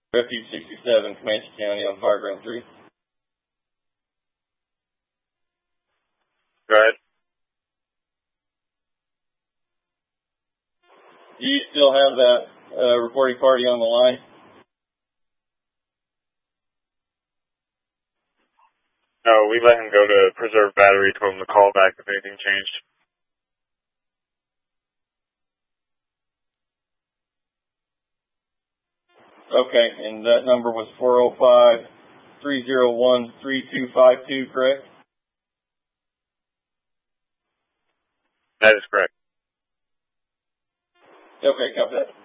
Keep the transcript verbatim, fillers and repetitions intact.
Refuge sixty-seven, Comanche County on Fireground three. Go ahead. Do you still have that uh, reporting party on the line? No, we let him go to Preserve Battery, told him to call back if anything changed. Okay, and that number was four oh five, three oh one, three two five two, correct? That is correct. Okay, copy that.